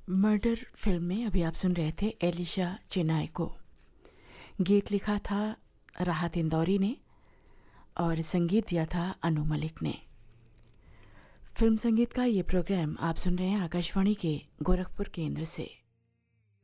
Murder film में अभी आप सुन रहे थे एलिशा चेनाय को। गीत लिखा था राहत इंदौरी ने और संगीत दिया था अनु मलिक ने। फिल्म संगीत का ये प्रोग्राम आप सुन रहे हैं आकाशवाणी के गोरखपुर केंद्र से।